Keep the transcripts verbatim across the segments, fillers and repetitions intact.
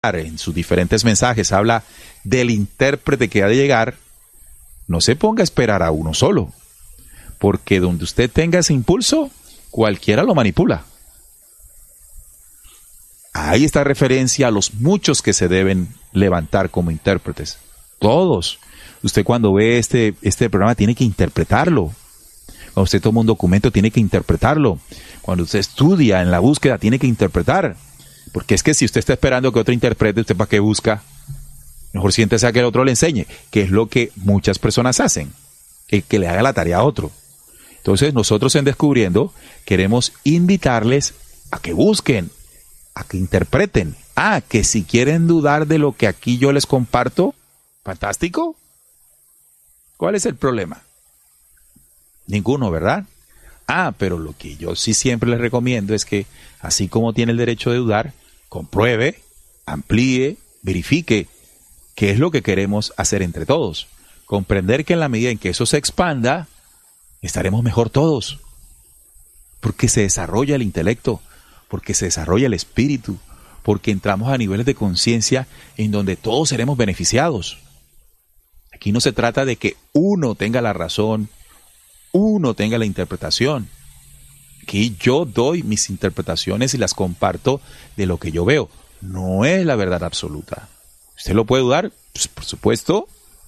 en sus diferentes mensajes habla del intérprete que ha de llegar, no se ponga a esperar a uno solo, porque donde usted tenga ese impulso, cualquiera lo manipula. Ahí está referencia a los muchos que se deben levantar como intérpretes. Todos. Usted cuando ve este, este programa tiene que interpretarlo. Cuando usted toma un documento tiene que interpretarlo. Cuando usted estudia en la búsqueda tiene que interpretar. Porque es que si usted está esperando que otro interprete, ¿usted para qué busca? Mejor siéntese a que el otro le enseñe, que es lo que muchas personas hacen, el que le haga la tarea a otro. Entonces nosotros en Descubriendo queremos invitarles a que busquen, a que interpreten. Ah, que si quieren dudar de lo que aquí yo les comparto, fantástico. ¿Cuál es el problema? Ninguno, ¿verdad? Ah, pero lo que yo sí siempre les recomiendo es que, así como tiene el derecho de dudar, compruebe, amplíe, verifique qué es lo que queremos hacer entre todos. Comprender que en la medida en que eso se expanda, estaremos mejor todos. Porque se desarrolla el intelecto, porque se desarrolla el espíritu, porque entramos a niveles de conciencia en donde todos seremos beneficiados. Aquí no se trata de que uno tenga la razón, uno tenga la interpretación. Aquí yo doy mis interpretaciones y las comparto de lo que yo veo. No es la verdad absoluta. ¿Usted lo puede dudar? Pues por supuesto.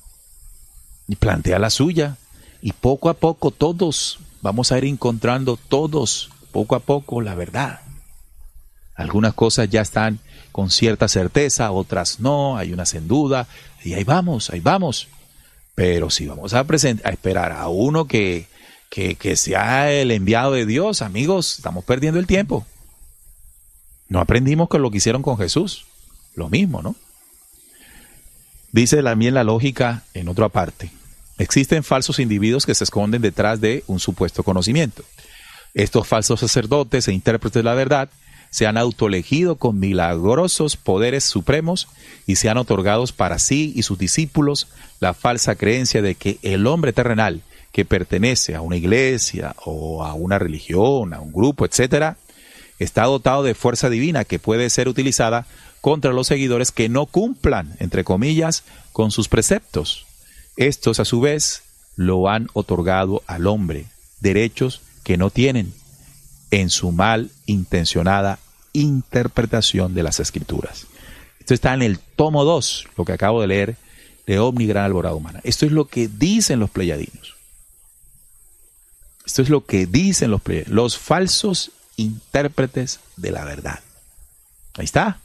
Y plantea la suya. Y poco a poco todos vamos a ir encontrando todos, poco a poco, la verdad. Algunas cosas ya están con cierta certeza, otras no, hay unas en duda. Y ahí vamos, ahí vamos. Pero si vamos a, present- a esperar a uno que, que, que sea el enviado de Dios, amigos, estamos perdiendo el tiempo. No aprendimos con lo que hicieron con Jesús. Lo mismo, ¿no? Dice también la lógica en otra parte. Existen falsos individuos que se esconden detrás de un supuesto conocimiento. Estos falsos sacerdotes e intérpretes de la verdad se han autoelegido con milagrosos poderes supremos y se han otorgado para sí y sus discípulos la falsa creencia de que el hombre terrenal que pertenece a una iglesia o a una religión, a un grupo, etcétera, está dotado de fuerza divina que puede ser utilizada contra los seguidores que no cumplan, entre comillas, con sus preceptos. Estos, a su vez, lo han otorgado al hombre, derechos que no tienen, en su mal intencionada interpretación de las Escrituras. Esto está en el tomo dos, lo que acabo de leer, de Omni Gran Alborada Humana. Esto es lo que dicen los pleyadinos. Esto es lo que dicen los pleyadinos, los falsos intérpretes de la verdad. Ahí está.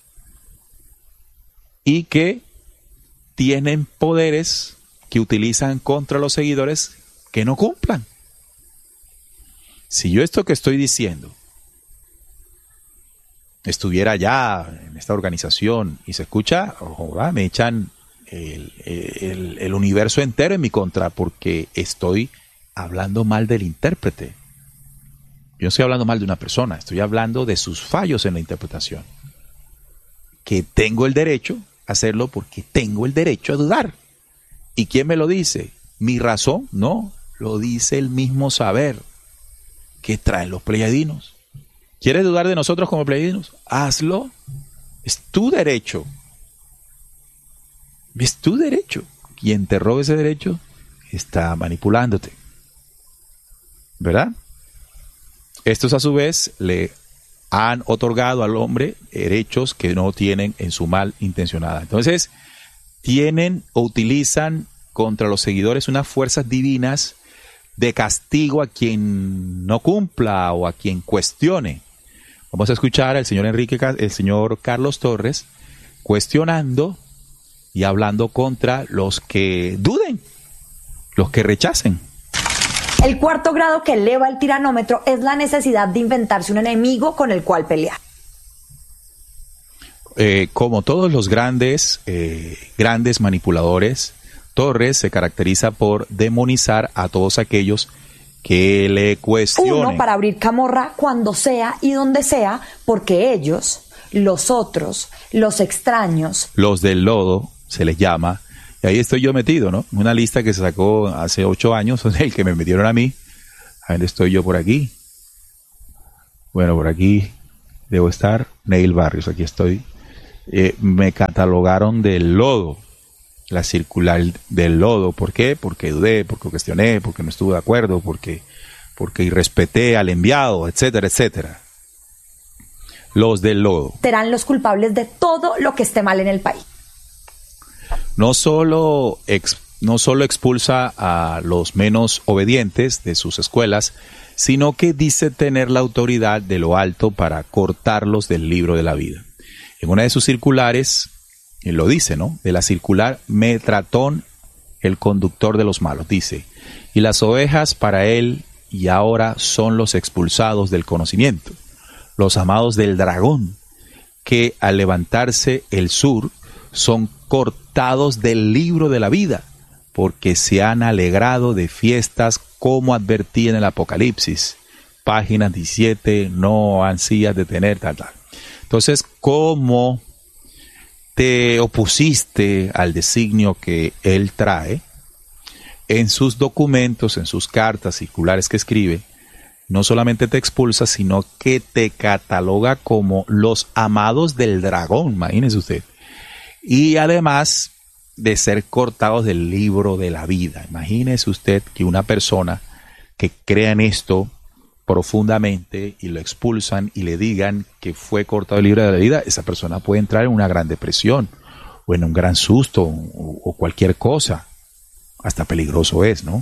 Y que tienen poderes que utilizan contra los seguidores que no cumplan. Si yo esto que estoy diciendo estuviera ya en esta organización y se escucha, ojo, ¿verdad? Me echan el, el, el universo entero en mi contra porque estoy hablando mal del intérprete. Yo no estoy hablando mal de una persona, estoy hablando de sus fallos en la interpretación. Que tengo el derecho a hacerlo porque tengo el derecho a dudar. ¿Y quién me lo dice? ¿Mi razón? No, lo dice el mismo saber que traen los pleyadinos. ¿Quieres dudar de nosotros como pleyadinos? Hazlo. Es tu derecho. Es tu derecho. Quien te robe ese derecho está manipulándote. ¿Verdad? Estos a su vez le han otorgado al hombre derechos que no tienen en su mal intencionada. Entonces, tienen o utilizan contra los seguidores unas fuerzas divinas de castigo a quien no cumpla o a quien cuestione. Vamos a escuchar al señor Enrique, el señor Carlos Torres, cuestionando y hablando contra los que duden, los que rechacen. El cuarto grado que eleva el tiranómetro es la necesidad de inventarse un enemigo con el cual pelear. Eh, como todos los grandes, eh, grandes manipuladores, Torres se caracteriza por demonizar a todos aquellos que le cuestionen. Uno, para abrir camorra cuando sea y donde sea, porque ellos, los otros, los extraños, los del lodo, se les llama, y ahí estoy yo metido, ¿no? Una lista que se sacó hace ocho años, el que me metieron a mí. A ver, estoy yo por aquí. Bueno, por aquí debo estar. Neil Barrios, aquí estoy. eh, me catalogaron del lodo, la circular del lodo. ¿Por qué? Porque dudé, porque cuestioné, porque no estuve de acuerdo, porque, porque irrespeté al enviado, etcétera, etcétera. Los del lodo. Serán los culpables de todo lo que esté mal en el país. No solo, ex, no solo expulsa a los menos obedientes de sus escuelas, sino que dice tener la autoridad de lo alto para cortarlos del libro de la vida. En una de sus circulares, él lo dice, ¿no? De la circular, Metratón, el conductor de los malos, dice, y las ovejas para él y ahora son los expulsados del conocimiento, los amados del dragón, que al levantarse el sur son cortados del libro de la vida, porque se han alegrado de fiestas como advertí en el Apocalipsis, página diecisiete, no ansías de tener tal, tal. Entonces, ¿cómo te opusiste al designio que él trae? En sus documentos, en sus cartas circulares que escribe, no solamente te expulsa, sino que te cataloga como los amados del dragón, imagínese usted. Y además de ser cortados del libro de la vida. Imagínese usted que una persona que crea en esto profundamente y lo expulsan y le digan que fue cortado del libro de la vida, esa persona puede entrar en una gran depresión o en un gran susto o, o cualquier cosa. Hasta peligroso es, ¿no?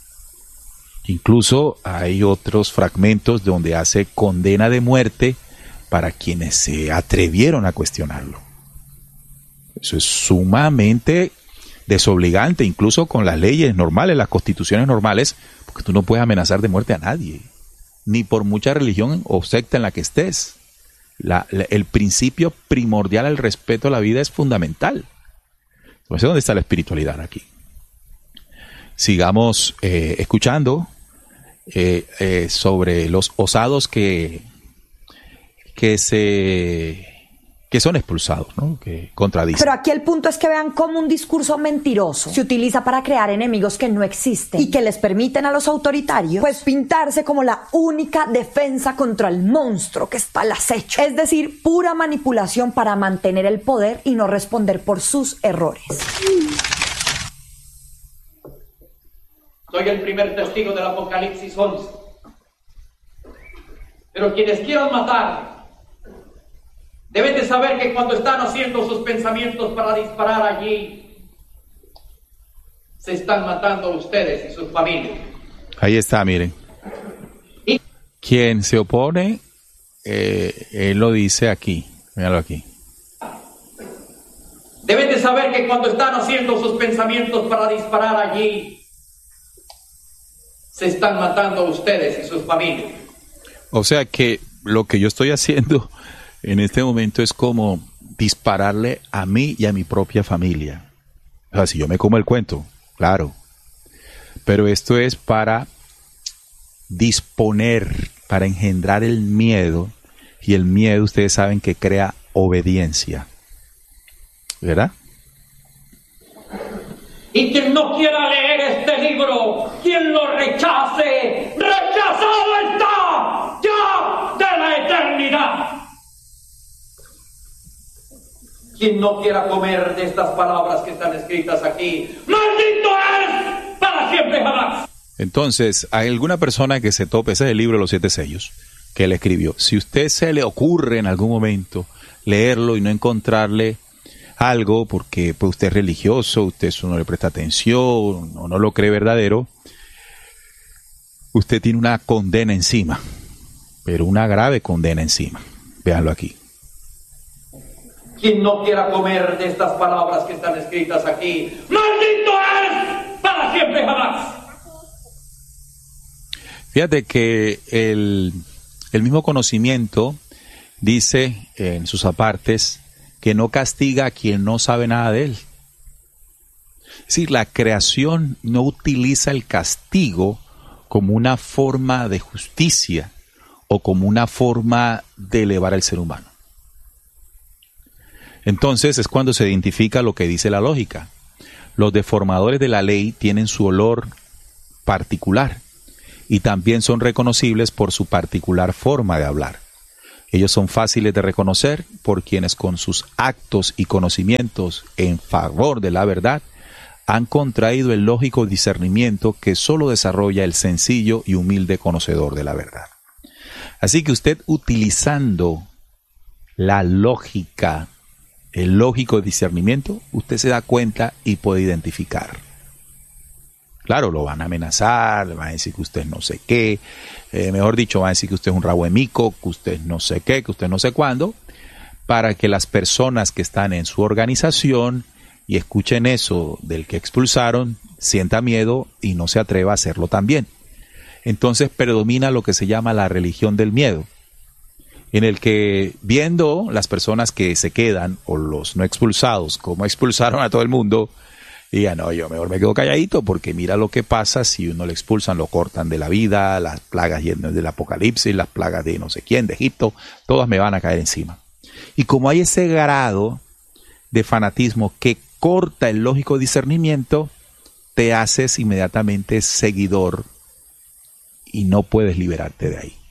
Incluso hay otros fragmentos donde hace condena de muerte para quienes se atrevieron a cuestionarlo. Eso es sumamente desobligante, incluso con las leyes normales, las constituciones normales, porque tú no puedes amenazar de muerte a nadie, ni por mucha religión o secta en la que estés. La, la, el principio primordial al respeto a la vida es fundamental. Entonces, ¿dónde está la espiritualidad aquí? Sigamos eh, escuchando eh, eh, sobre los osados que, que se... que son expulsados, ¿no? Que contradicen. Pero aquí el punto es que vean cómo un discurso mentiroso se utiliza para crear enemigos que no existen y que les permiten a los autoritarios pues pintarse como la única defensa contra el monstruo que está al acecho. Es decir, pura manipulación para mantener el poder y no responder por sus errores. Soy el primer testigo del Apocalipsis once. Pero quienes quieran matar deben de saber que cuando están haciendo sus pensamientos para disparar allí, se están matando ustedes y sus familias. Ahí está, miren. Y quien se opone, eh, él lo dice aquí. Míralo aquí. deben de saber que cuando están haciendo sus pensamientos para disparar allí, se están matando ustedes y sus familias. O sea que lo que yo estoy haciendo en este momento es como dispararle a mí y a mi propia familia. O sea, si yo me como el cuento, claro. Pero esto es para disponer, para engendrar el miedo. Y el miedo, ustedes saben que crea obediencia. ¿Verdad? Y quien no quiera leer este libro, quien lo rechace, rechazado está ya de la eternidad. Quien no quiera comer de estas palabras que están escritas aquí, ¡maldito es para siempre jamás! Entonces, hay alguna persona que se tope, ese es el libro de los siete sellos, que él escribió. Si a usted se le ocurre en algún momento leerlo y no encontrarle algo, porque pues, usted es religioso, usted eso no le presta atención, o no lo cree verdadero, usted tiene una condena encima, pero una grave condena encima. Véanlo aquí. Quien no quiera comer de estas palabras que están escritas aquí, ¡maldito es para siempre jamás! Fíjate que el, el mismo conocimiento dice en sus apartes que no castiga a quien no sabe nada de él. Es decir, la creación no utiliza el castigo como una forma de justicia o como una forma de elevar al ser humano. Entonces es cuando se identifica lo que dice la lógica. Los deformadores de la ley tienen su olor particular y también son reconocibles por su particular forma de hablar. Ellos son fáciles de reconocer por quienes con sus actos y conocimientos en favor de la verdad han contraído el lógico discernimiento que solo desarrolla el sencillo y humilde conocedor de la verdad. Así que usted, utilizando la lógica, el lógico discernimiento, usted se da cuenta y puede identificar. Claro, lo van a amenazar, le van a decir que usted no sé qué, eh, mejor dicho, van a decir que usted es un rabo de mico, que usted no sé qué, que usted no sé cuándo, para que las personas que están en su organización y escuchen eso del que expulsaron, sienta miedo y no se atreva a hacerlo también. Entonces predomina lo que se llama la religión del miedo, en el que viendo las personas que se quedan o los no expulsados, como expulsaron a todo el mundo, digan, no, yo mejor me quedo calladito porque mira lo que pasa si uno le expulsan, lo cortan de la vida, las plagas del apocalipsis, las plagas de no sé quién, de Egipto, todas me van a caer encima. Y como hay ese grado de fanatismo que corta el lógico discernimiento, te haces inmediatamente seguidor y no puedes liberarte de ahí.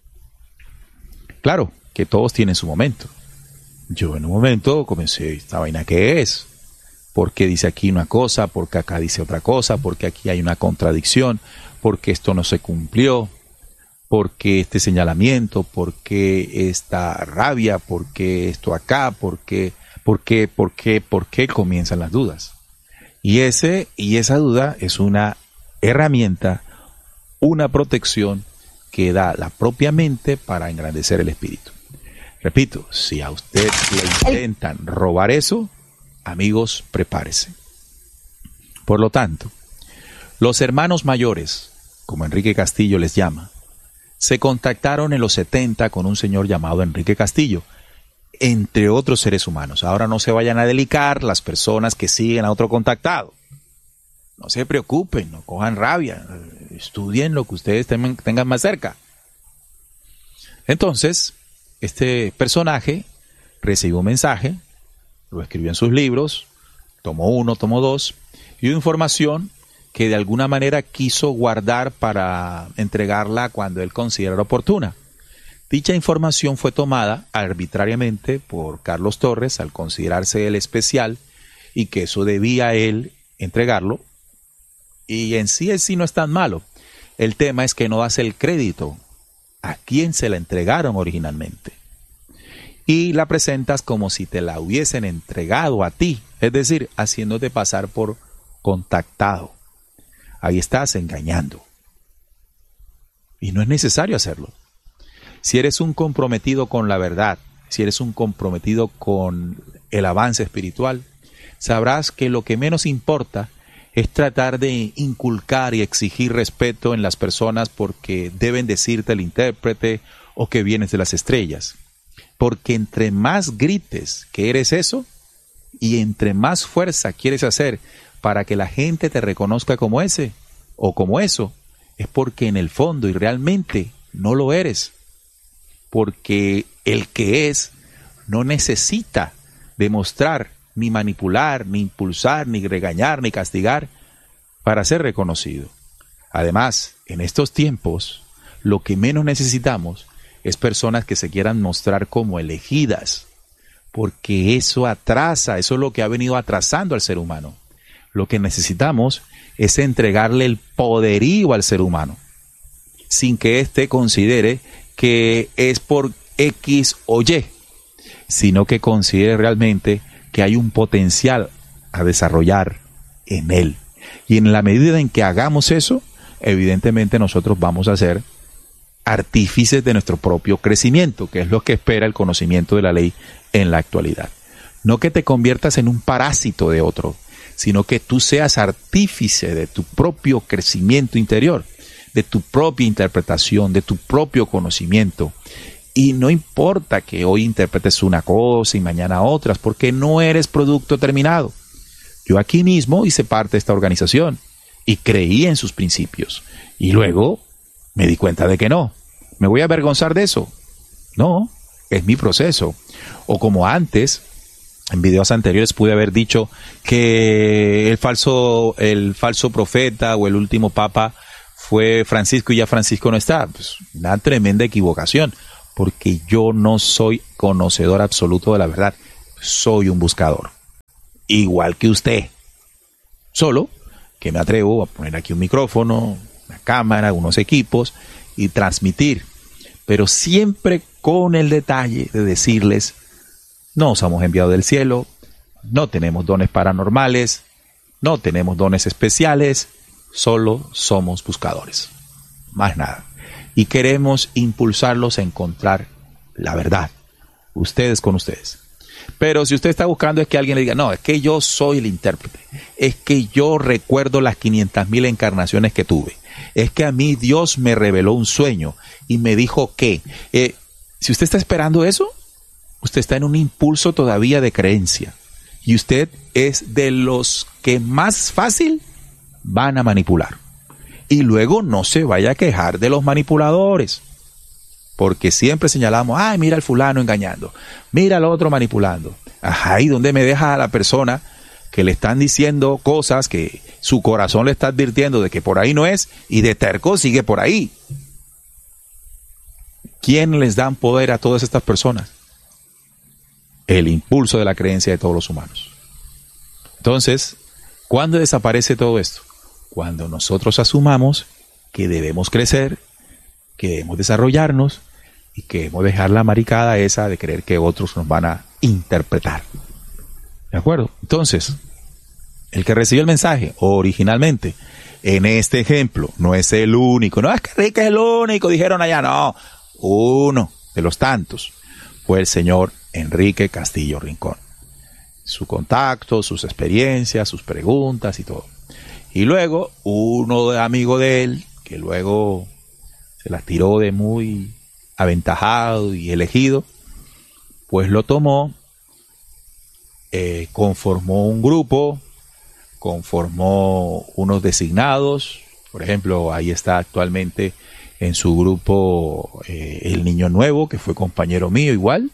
Claro que todos tienen su momento. Yo en un momento comencé, ¿esta vaina qué es? Porque dice aquí una cosa, porque acá dice otra cosa, porque aquí hay una contradicción, porque esto no se cumplió, porque este señalamiento, porque esta rabia, porque esto acá, porque, porque, porque, porque comienzan las dudas. Y ese, y esa duda es una herramienta, una protección que da la propia mente para engrandecer el espíritu. Repito, si a usted le intentan robar eso, amigos, prepárese. Por lo tanto, los hermanos mayores, como Enrique Castillo les llama, se contactaron en los setenta con un señor llamado Enrique Castillo, entre otros seres humanos. Ahora no se vayan a delicar las personas que siguen a otro contactado. No se preocupen, no cojan rabia, estudien lo que ustedes tengan más cerca. Entonces, este personaje recibió un mensaje, lo escribió en sus libros, tomó uno, tomó dos, y dio información que de alguna manera quiso guardar para entregarla cuando él considerara oportuna. Dicha información fue tomada arbitrariamente por Carlos Torres al considerarse el especial y que eso debía él entregarlo. Y en sí, en sí no es tan malo. El tema es que no das el crédito a quien se la entregaron originalmente. Y la presentas como si te la hubiesen entregado a ti, es decir, haciéndote pasar por contactado. Ahí estás engañando. Y no es necesario hacerlo. Si eres un comprometido con la verdad, si eres un comprometido con el avance espiritual, sabrás que lo que menos importa es tratar de inculcar y exigir respeto en las personas porque deben decirte el intérprete o que vienes de las estrellas. Porque entre más grites que eres eso y entre más fuerza quieres hacer para que la gente te reconozca como ese o como eso, es porque en el fondo y realmente no lo eres. Porque el que es no necesita demostrar, ni manipular, ni impulsar, ni regañar, ni castigar para ser reconocido. Además, en estos tiempos, lo que menos necesitamos es personas que se quieran mostrar como elegidas, porque eso atrasa, eso es lo que ha venido atrasando al ser humano. Lo que necesitamos es entregarle el poderío al ser humano, sin que éste considere que es por X o Y, sino que considere realmente que hay un potencial a desarrollar en él. Y en la medida en que hagamos eso, evidentemente nosotros vamos a ser artífices de nuestro propio crecimiento, que es lo que espera el conocimiento de la ley en la actualidad. No que te conviertas en un parásito de otro, sino que tú seas artífice de tu propio crecimiento interior, de tu propia interpretación, de tu propio conocimiento. Y no importa que hoy interpretes una cosa y mañana otras, porque no eres producto terminado. Yo aquí mismo hice parte de esta organización y creí en sus principios. Y luego me di cuenta de que no. ¿Me voy a avergonzar de eso? No, es mi proceso. O como antes, en videos anteriores pude haber dicho que el falso, el falso profeta o el último papa fue Francisco y ya Francisco no está. Pues una tremenda equivocación. porque yo no soy conocedor absoluto de la verdad. Soy un buscador, igual que usted. Solo que me atrevo a poner aquí un micrófono, una cámara, unos equipos y transmitir. Pero siempre con el detalle de decirles, no somos enviados del cielo, no tenemos dones paranormales, no tenemos dones especiales, solo somos buscadores. Más nada. Y queremos impulsarlos a encontrar la verdad. Ustedes con ustedes. Pero si usted está buscando es que alguien le diga, no, es que yo soy el intérprete. Es que yo recuerdo las quinientas mil encarnaciones que tuve. Es que a mí Dios me reveló un sueño y me dijo que. Eh, si usted está esperando eso, usted está en un impulso todavía de creencia. Y usted es de los que más fácil van a manipular. Y luego no se vaya a quejar de los manipuladores. Porque siempre señalamos, ay, mira al fulano engañando, mira al otro manipulando. Ajá, ¿y dónde me deja a la persona que le están diciendo cosas que su corazón le está advirtiendo de que por ahí no es y de terco sigue por ahí? ¿Quién les dan poder a todas estas personas? El impulso de la creencia de todos los humanos. Entonces, ¿cuándo desaparece todo esto? Cuando nosotros asumamos que debemos crecer, que debemos desarrollarnos y que debemos dejar la maricada esa de creer que otros nos van a interpretar. ¿De acuerdo? Entonces, el que recibió el mensaje originalmente, en este ejemplo, no es el único. No es que Enrique es el único, dijeron allá, no. Uno de los tantos fue el señor Enrique Castillo Rincón. Su contacto, sus experiencias, sus preguntas y todo. Y luego, uno de amigo de él, que luego se las tiró de muy aventajado y elegido, pues lo tomó, eh, conformó un grupo, conformó unos designados. Por ejemplo, ahí está actualmente en su grupo eh, el Niño Nuevo, que fue compañero mío igual,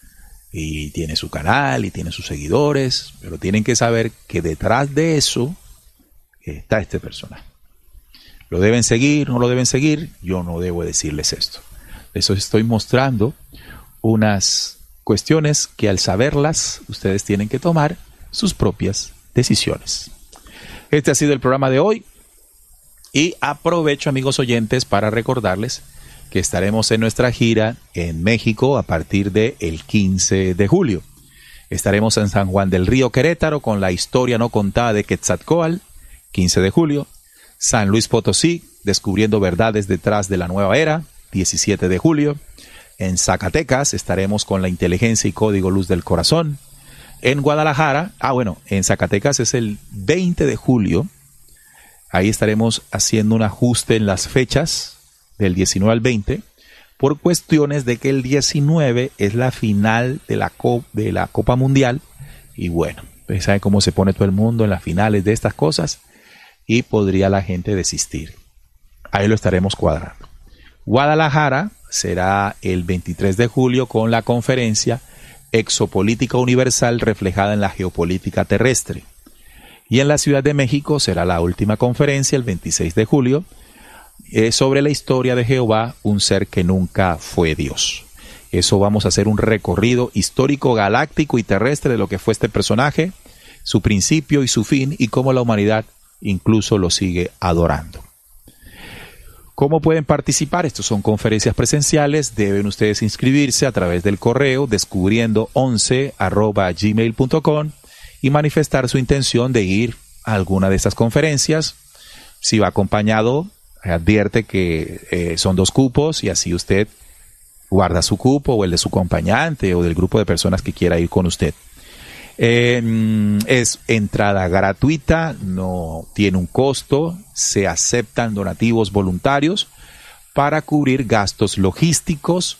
y tiene su canal y tiene sus seguidores, pero tienen que saber que detrás de eso está este personaje. ¿Lo deben seguir? ¿No lo deben seguir? Yo no debo decirles esto. Les estoy mostrando unas cuestiones que al saberlas, ustedes tienen que tomar sus propias decisiones. Este ha sido el programa de hoy. Y aprovecho, amigos oyentes, para recordarles que estaremos en nuestra gira en México a partir del quince de julio. Estaremos en San Juan del Río, Querétaro, con la historia no contada de Quetzalcóatl, quince de julio. San Luis Potosí, descubriendo verdades detrás de la nueva era, diecisiete de julio. En Zacatecas estaremos con la inteligencia y código luz del corazón. En Guadalajara, ah bueno, en Zacatecas es el veinte de julio. Ahí estaremos haciendo un ajuste en las fechas del diecinueve al veinte, por cuestiones de que el diecinueve es la final de la, Co- de la Copa Mundial. Y bueno, pues sabe cómo se pone todo el mundo en las finales de estas cosas. Y podría la gente desistir. Ahí lo estaremos cuadrando. Guadalajara será el veintitrés de julio con la conferencia Exopolítica Universal reflejada en la geopolítica terrestre. Y en la Ciudad de México será la última conferencia el veintiséis de julio eh, sobre la historia de Jehová, un ser que nunca fue Dios. Eso vamos a hacer un recorrido histórico, galáctico y terrestre de lo que fue este personaje, su principio y su fin y cómo la humanidad incluso lo sigue adorando. ¿Cómo pueden participar? Estas son conferencias presenciales. Deben ustedes inscribirse a través del correo descubriendo once arroba gmail punto com y manifestar su intención de ir a alguna de estas conferencias. Si va acompañado, advierte que eh, son dos cupos y así usted guarda su cupo o el de su acompañante o del grupo de personas que quiera ir con usted. Eh, es entrada gratuita, no tiene un costo, se aceptan donativos voluntarios para cubrir gastos logísticos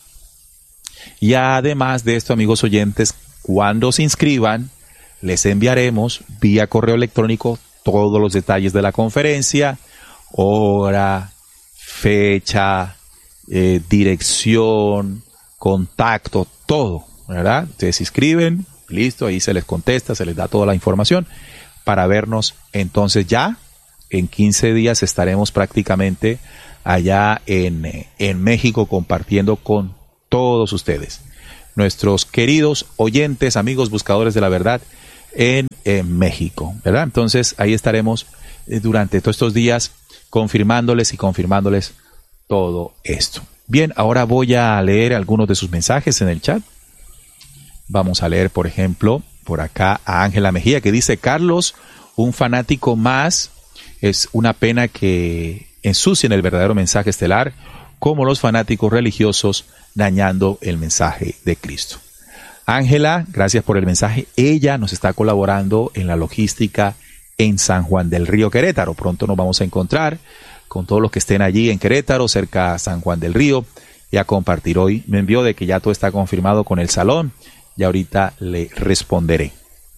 y además de esto, amigos oyentes, cuando se inscriban les enviaremos vía correo electrónico todos los detalles de la conferencia, hora, fecha, eh, dirección, contacto, todo, ¿verdad? Ustedes se inscriben. Listo, ahí se les contesta, se les da toda la información para vernos. Entonces ya en quince días estaremos prácticamente allá en, en México compartiendo con todos ustedes, nuestros queridos oyentes, amigos, buscadores de la verdad en, en México, ¿verdad? Entonces ahí estaremos eh, durante todos estos días confirmándoles y confirmándoles todo esto. Bien, ahora voy a leer algunos de sus mensajes en el chat. Vamos a leer, por ejemplo, por acá a Ángela Mejía, que dice: Carlos, un fanático más, es una pena que ensucien el verdadero mensaje estelar como los fanáticos religiosos, dañando el mensaje de Cristo. Ángela, gracias por el mensaje. Ella nos está colaborando en la logística en San Juan del Río, Querétaro. Pronto nos vamos a encontrar con todos los que estén allí en Querétaro, cerca a San Juan del Río, y a compartir. Hoy me envió de que ya todo está confirmado con el salón, y ahorita le responderé.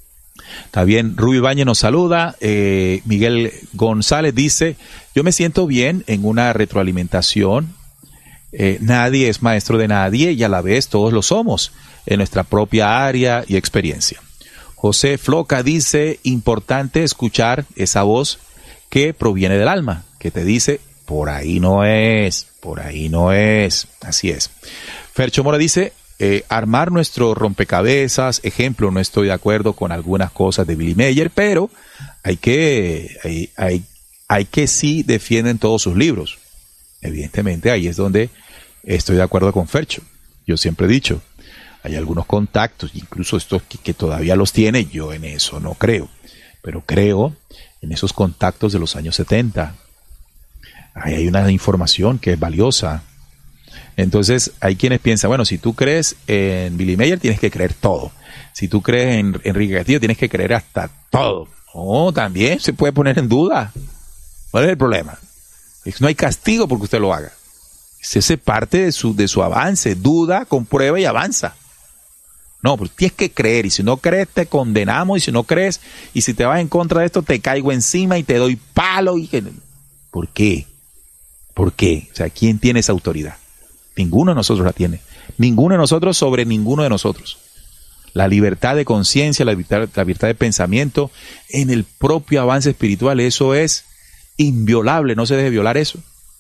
También Rubí Bañez nos saluda. eh, Miguel González dice: yo me siento bien en una retroalimentación. Eh, nadie es maestro de nadie y a la vez todos lo somos en nuestra propia área y experiencia. José Floca dice: importante escuchar esa voz que proviene del alma, que te dice: por ahí no es, por ahí no es. Así es. Fercho Mora dice: eh, armar nuestro rompecabezas. Ejemplo, no estoy de acuerdo con algunas cosas de Billy Mayer, pero hay que, hay, hay, hay que sí defienden todos sus libros. Evidentemente ahí es donde estoy de acuerdo con Fercho. Yo siempre he dicho, hay algunos contactos, incluso estos que, que todavía los tiene, yo en eso no creo, pero creo en esos contactos de los años setenta. Ahí hay una información que es valiosa. Entonces hay quienes piensan, bueno, si tú crees en Billy Mayer tienes que creer todo. Si tú crees en Enrique Castillo tienes que creer hasta todo. No, también se puede poner en duda. ¿Cuál es el problema? No hay castigo porque usted lo haga. Ese es parte de su, de su avance. Duda, comprueba y avanza. No, pues tienes que creer. Y si no crees, te condenamos. Y si no crees, y si te vas en contra de esto, te caigo encima y te doy palo. Y que... ¿Por qué? ¿Por qué? O sea, ¿quién tiene esa autoridad? Ninguno de nosotros la tiene. Ninguno de nosotros sobre ninguno de nosotros. La libertad de conciencia, la libertad, la libertad de pensamiento en el propio avance espiritual, eso es inviolable, no se debe violar eso.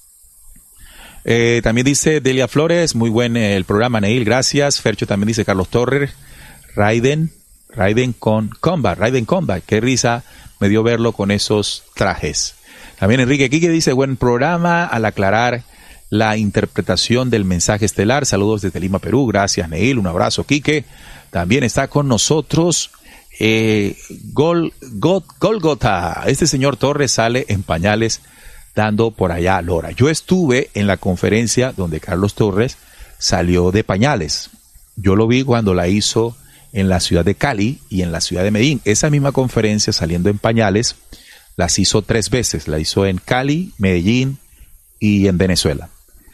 Eh, también dice Delia Flores, muy buen eh, el programa, Neil, gracias. Fercho también dice Carlos Torres, Raiden, Raiden con Combat, Raiden Combat, qué risa me dio verlo con esos trajes. También Enrique Quique dice, buen programa, al aclarar la interpretación del mensaje estelar. Saludos desde Lima, Perú. Gracias, Neil. Un abrazo, Quique. También está con nosotros eh, Gol, Gol, Golgota. Este señor Torres sale en pañales dando por allá lora. Yo estuve en la conferencia donde Carlos Torres salió de pañales. Yo lo vi cuando la hizo en la ciudad de Cali y en la ciudad de Medellín. Esa misma conferencia, saliendo en pañales, las hizo tres veces. La hizo en Cali, Medellín y en Venezuela.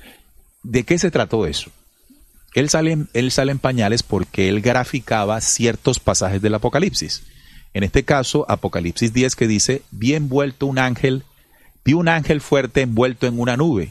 ¿De qué se trató eso? Él sale, él sale en pañales porque él graficaba ciertos pasajes del Apocalipsis. En este caso, Apocalipsis diez, que dice, vi envuelto un ángel, vi un ángel fuerte envuelto en una nube,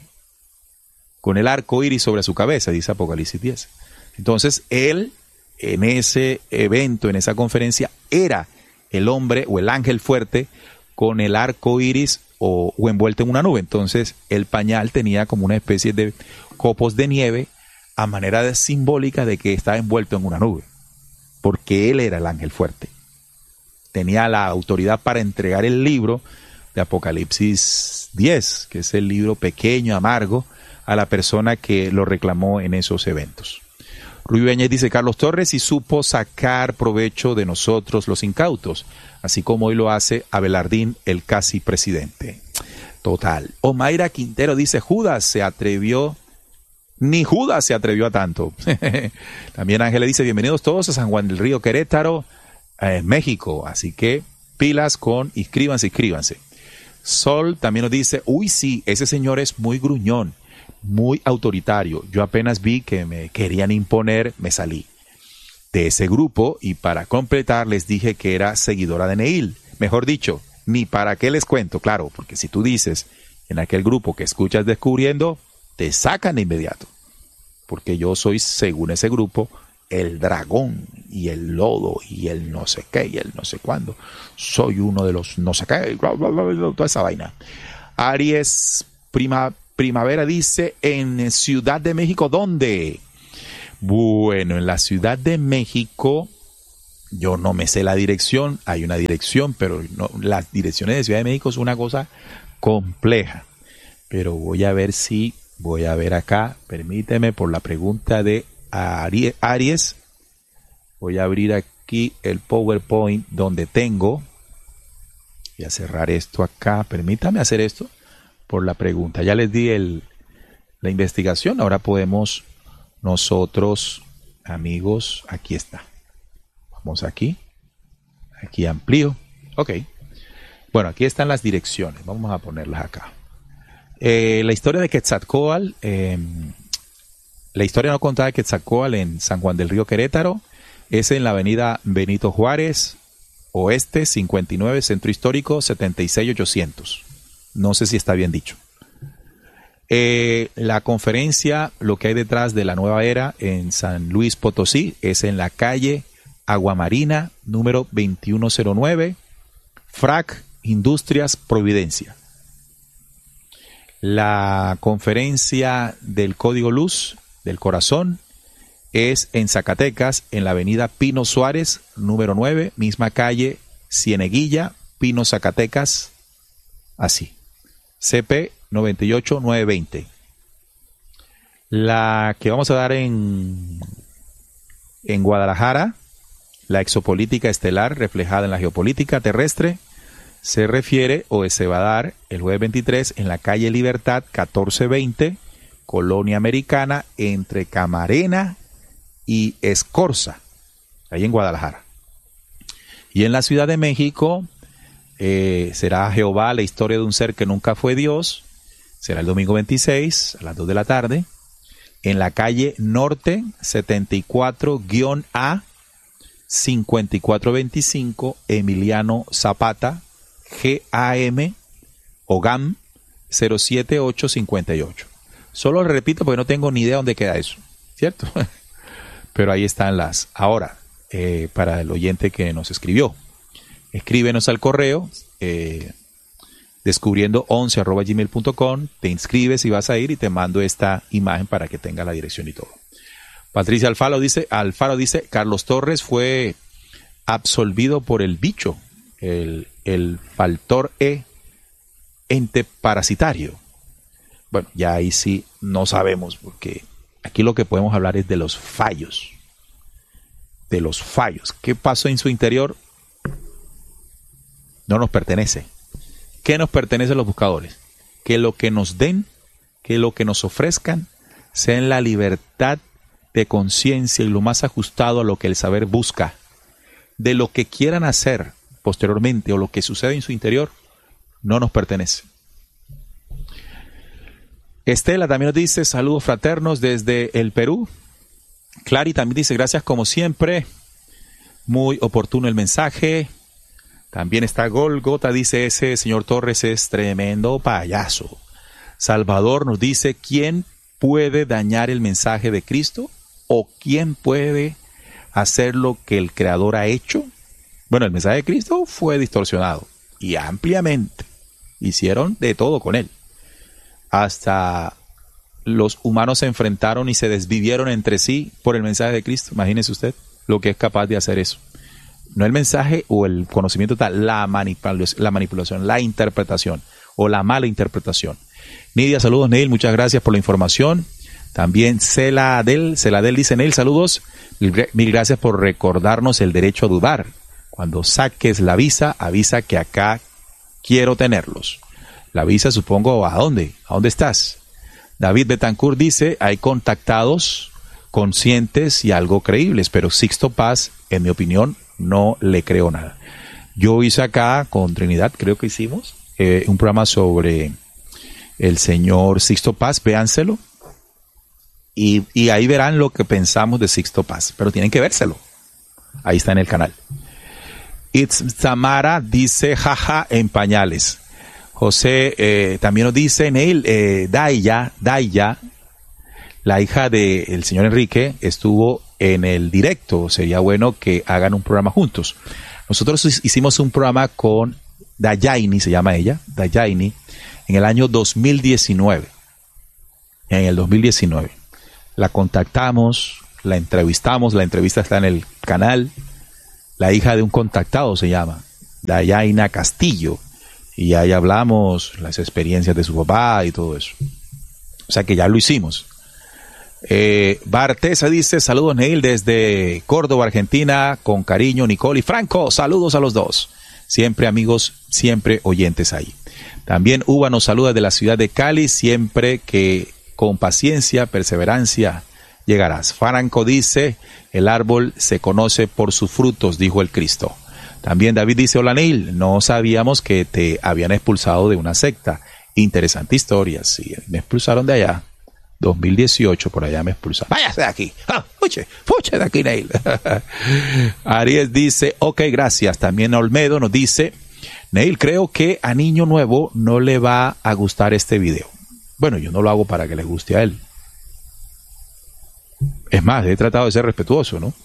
con el arco iris sobre su cabeza, dice Apocalipsis diez. Entonces, él, en ese evento, en esa conferencia, era el hombre o el ángel fuerte con el arco iris o, o envuelto en una nube. Entonces, el pañal tenía como una especie de copos de nieve a manera de simbólica de que estaba envuelto en una nube, porque él era el ángel fuerte. Tenía la autoridad para entregar el libro de Apocalipsis diez, que es el libro pequeño, amargo, a la persona que lo reclamó en esos eventos. Rubí Bañez dice, Carlos Torres y supo sacar provecho de nosotros los incautos, así como hoy lo hace Abelardín, el casi presidente. Total. Omaira Quintero dice, Judas se atrevió, ni Judas se atrevió a tanto. También Ángel le dice, bienvenidos todos a San Juan del Río, Querétaro, eh, México. Así que pilas con, inscríbanse, inscríbanse. Sol también nos dice, uy sí, ese señor es muy gruñón, muy autoritario. Yo apenas vi que me querían imponer, me salí de ese grupo y para completar les dije que era seguidora de Neil. Mejor dicho, ni para qué les cuento, claro, porque si tú dices en aquel grupo que escuchas Descubriendo, te sacan de inmediato, porque yo soy, según ese grupo, el dragón y el lodo y el no sé qué y el no sé cuándo. Soy uno de los no sé qué, bla, bla, bla, bla, toda esa vaina. Aries Prima, Primavera dice, en Ciudad de México, ¿dónde? Bueno, en la Ciudad de México, yo no me sé la dirección, hay una dirección, pero no, las direcciones de Ciudad de México es una cosa compleja. Pero voy a ver si, voy a ver acá, permíteme por la pregunta de Aries, Aries. Voy a abrir aquí el PowerPoint donde tengo, voy a cerrar esto acá, permítame hacer esto por la pregunta. Ya les di el, la investigación, ahora podemos nosotros, amigos, aquí está. Vamos aquí, aquí amplío, ok. Bueno, aquí están las direcciones, vamos a ponerlas acá. Eh, la historia de Quetzalcóatl, eh, la historia no contada de Quetzalcóatl en San Juan del Río, Querétaro, es en la avenida Benito Juárez, Oeste, cincuenta y nueve, Centro Histórico, setenta y seis ochocientos. No sé si está bien dicho. Eh, la conferencia, lo que hay detrás de la nueva era en San Luis Potosí, es en la calle Aguamarina, número veintiuno cero nueve, F R A C Industrias Providencia. La conferencia del Código Luz del Corazón es en Zacatecas, en la avenida Pino Suárez, número nueve, misma calle Cieneguilla, Pino, Zacatecas, así, C P noventa y ocho nueve veinte. La que vamos a dar en, en Guadalajara, la exopolítica estelar reflejada en la geopolítica terrestre, se refiere o se va a dar el jueves veintitrés en la calle Libertad catorce veinte, Colonia Americana, entre Camarena y Escorza, ahí en Guadalajara. Y en la Ciudad de México eh, será Jehová, la historia de un ser que nunca fue Dios. Será el domingo veintiséis a las dos de la tarde en la calle Norte setenta y cuatro A, cincuenta y cuatro veinticinco, Emiliano Zapata, G A M o G A M cero siete ocho cinco ocho. Solo lo repito porque no tengo ni idea dónde queda eso, ¿cierto? Pero ahí están las. Ahora, eh, para el oyente que nos escribió, escríbenos al correo eh, descubriendo once arroba gmail punto com, te inscribes y vas a ir y te mando esta imagen para que tenga la dirección y todo. Patricia Alfaro dice, Alfaro dice, Carlos Torres fue absolvido por el bicho, el, el factor E, ente parasitario. Bueno, ya ahí sí no sabemos, porque aquí lo que podemos hablar es de los fallos. De los fallos. ¿Qué pasó en su interior? No nos pertenece. ¿Qué nos pertenece a los buscadores? Que lo que nos den, que lo que nos ofrezcan, sea en la libertad de conciencia y lo más ajustado a lo que el saber busca. De lo que quieran hacer posteriormente o lo que sucede en su interior, no nos pertenece. Estela también nos dice, saludos fraternos desde el Perú. Clary también dice, gracias como siempre. Muy oportuno el mensaje. También está Golgota, dice, ese señor Torres es tremendo payaso. Salvador nos dice, ¿quién puede dañar el mensaje de Cristo? ¿O quién puede hacer lo que el Creador ha hecho? Bueno, el mensaje de Cristo fue distorsionado y ampliamente. Hicieron de todo con él. Hasta los humanos se enfrentaron y se desvivieron entre sí por el mensaje de Cristo. Imagínese usted lo que es capaz de hacer eso. No el mensaje o el conocimiento tal, la manipulación, la manipulación, la interpretación o la mala interpretación. Nidia, saludos Neil, muchas gracias por la información. También Celadel, Celadel dice, Neil, saludos, mil gracias por recordarnos el derecho a dudar. Cuando saques la visa, avisa que acá quiero tenerlos. La visa, supongo, ¿a dónde? ¿A dónde estás? David Betancourt dice, hay contactados conscientes y algo creíbles, pero Sixto Paz, en mi opinión, no le creo nada. Yo hice acá con Trinidad, creo que hicimos, eh, un programa sobre el señor Sixto Paz, véanselo, y, y ahí verán lo que pensamos de Sixto Paz, pero tienen que vérselo. Ahí está en el canal. It's Tamara dice, jaja, en pañales. José eh, también nos dice, Neil, eh, Daya, Daya, la hija del señor Enrique, estuvo en el directo. Sería bueno que hagan un programa juntos. Nosotros hicimos un programa con Dayaini, se llama ella, Dayaini, en el año dos mil diecinueve. En el dos mil diecinueve. La contactamos, la entrevistamos, la entrevista está en el canal. La hija de un contactado se llama, Dayaina Castillo, y ahí hablamos las experiencias de su papá y todo eso. O sea que ya lo hicimos. Eh, Bartesa dice, saludos Neil desde Córdoba, Argentina, con cariño Nicole y Franco, saludos a los dos, siempre amigos, siempre oyentes ahí. También Uva nos saluda de la ciudad de Cali, siempre que con paciencia, perseverancia llegarás. Franco dice, el árbol se conoce por sus frutos, dijo el Cristo. También David dice, hola Neil, no sabíamos que te habían expulsado de una secta. Interesante historia, sí, me expulsaron de allá. dos mil dieciocho, por allá me expulsaron. Váyase de aquí. Ah, fuche, fuche de aquí, Neil. Aries dice, ok, gracias. También Olmedo nos dice, Neil, creo que a Niño Nuevo no le va a gustar este video. Bueno, yo no lo hago para que le guste a él. Es más, he tratado de ser respetuoso, ¿no?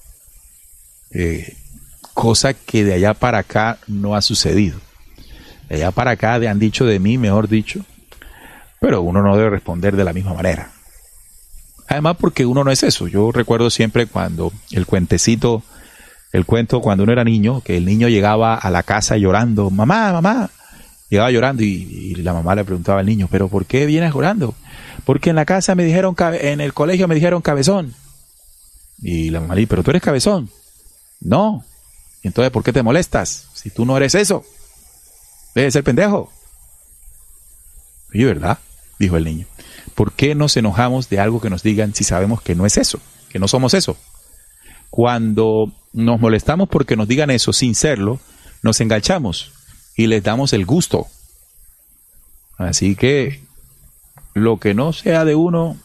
Eh, cosa que de allá para acá no ha sucedido. De allá para acá han dicho de mí, mejor dicho, pero uno no debe responder de la misma manera. Además porque uno no es eso. Yo recuerdo siempre cuando el cuentecito, el cuento cuando uno era niño, que el niño llegaba a la casa llorando, mamá, mamá, llegaba llorando y, y la mamá le preguntaba al niño, ¿pero por qué vienes llorando? Porque en la casa me dijeron, en el colegio me dijeron cabezón. Y la mamá le dice, ¿pero tú eres cabezón? No. Entonces, ¿por qué te molestas? Si tú no eres eso. Debes ser pendejo. Oye, ¿verdad? Dijo el niño. ¿Por qué nos enojamos de algo que nos digan si sabemos que no es eso? Que no somos eso. Cuando nos molestamos porque nos digan eso sin serlo, nos enganchamos y les damos el gusto. Así que lo que no sea de uno.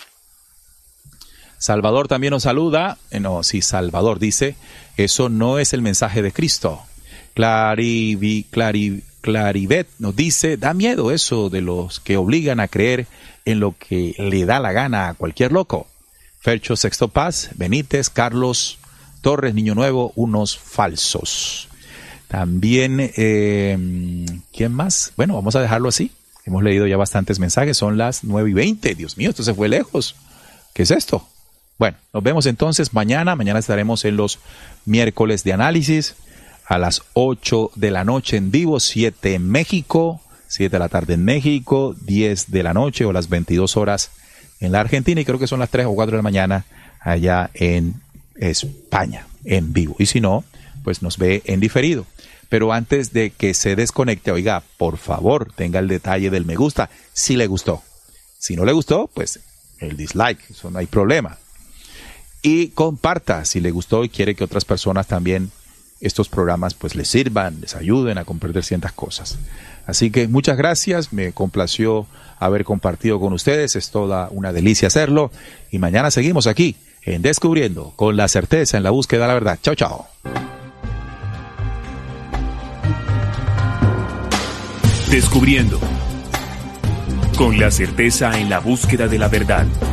Salvador también nos saluda. No, sí, Salvador dice, eso no es el mensaje de Cristo. Clarivi, clari, Claribet nos dice, da miedo eso de los que obligan a creer en lo que le da la gana a cualquier loco. Fercho Sexto Paz, Benítez, Carlos Torres, Niño Nuevo, unos falsos. También, eh, ¿quién más? Bueno, vamos a dejarlo así. Hemos leído ya bastantes mensajes, son las nueve y veinte. Dios mío, esto se fue lejos. ¿Qué es esto? Bueno, nos vemos entonces mañana. Mañana estaremos en los miércoles de análisis a las ocho de la noche en vivo, siete en México, siete de la tarde en México, diez de la noche o las veintidós horas en la Argentina y creo que son las tres o cuatro de la mañana allá en España, en vivo. Y si no, pues nos ve en diferido. Pero antes de que se desconecte, oiga, por favor, tenga el detalle del me gusta, si le gustó. Si no le gustó, pues el dislike, eso no hay problema. Y comparta si le gustó y quiere que otras personas también estos programas pues les sirvan, les ayuden a comprender ciertas cosas. Así que muchas gracias, me complació haber compartido con ustedes, es toda una delicia hacerlo y mañana seguimos aquí en Descubriendo con la certeza en la búsqueda de la verdad. Chao, chao. Descubriendo con la certeza en la búsqueda de la verdad.